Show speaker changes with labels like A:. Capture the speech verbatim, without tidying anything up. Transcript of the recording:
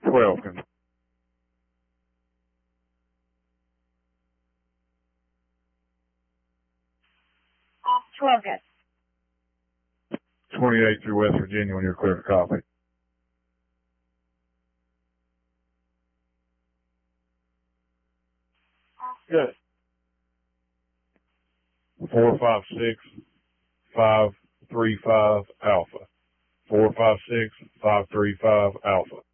A: twelve. Can
B: twelve good.
A: twenty-eight through West Virginia when you're clear to copy.
B: Good.
A: four five six, five three five Alpha. four five six, five three five Alpha.